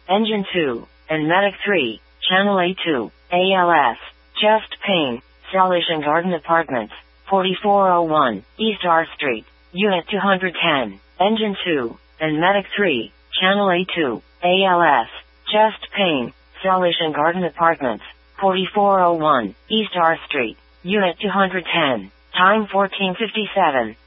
Engine 2, and Medic 3, Channel A2, ALS, Chest Pain, Salvation Garden Apartments, 4401, East R Street, Unit 210, Engine 2, and Medic 3, Channel A2, ALS, Chest Pain, Salvation Garden Apartments, 4401, East R Street, Unit 210, time 14:57.